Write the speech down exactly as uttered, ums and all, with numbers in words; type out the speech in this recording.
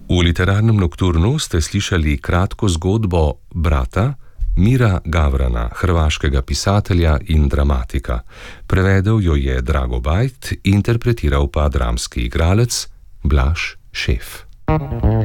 V literarnem nokturnu ste slišali kratko zgodbo Brata Mira Gavrana, hrvaškega pisatelja in dramatika. Prevedel jo je Drago Bajt, interpretiral pa dramski igralec Blaž Šef.